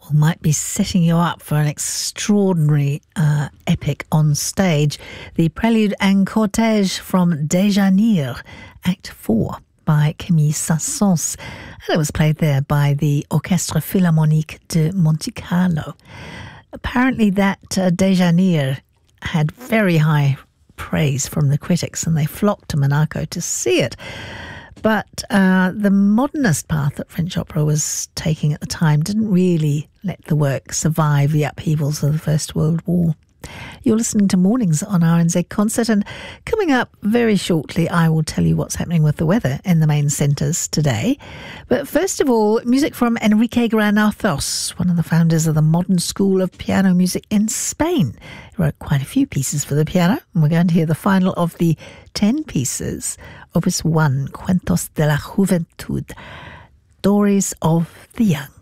might be setting you up for an extraordinary epic on stage. The Prelude and Cortège from Déjeuner, Act 4 by Camille Saint-Saëns, and it was played there by the Orchestre Philharmonique de Monte Carlo. Apparently that Déjeuner had very high praise from the critics and they flocked to Monaco to see it. But the modernist path that French opera was taking at the time didn't really let the work survive the upheavals of the First World War. You're listening to Mornings on RNZ Concert, and coming up very shortly I will tell you what's happening with the weather in the main centres today. But first of all, music from Enrique Granados, one of the founders of the modern school of piano music in Spain. He wrote quite a few pieces for the piano, and we're going to hear the final of the 10 pieces, Opus 1, Cuentos de la Juventud, Stories of the Young.